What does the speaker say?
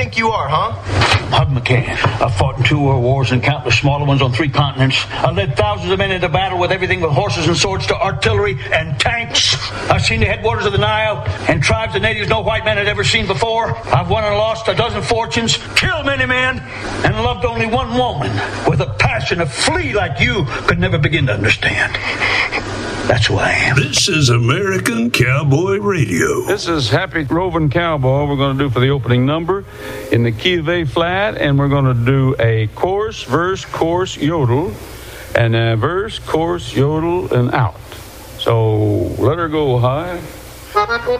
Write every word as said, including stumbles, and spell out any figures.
think you are, huh? Hug McCann. I fought in two world wars and countless smaller ones on three continents. I led thousands of men into battle with everything from horses and swords to artillery and tanks. I've seen the headwaters of the Nile and tribes of natives no white man had ever seen before. I've won and lost a dozen fortunes, killed many men, and loved only one woman with a passion a flea like you could never begin to understand. That's who I am. This is American Cowboy Radio. This is Happy Roving Cowboy. We're going to do for the opening number in the key of A flat, and we're going to do a chorus, verse, chorus, yodel, and a verse, chorus, yodel, and out. So let her go high.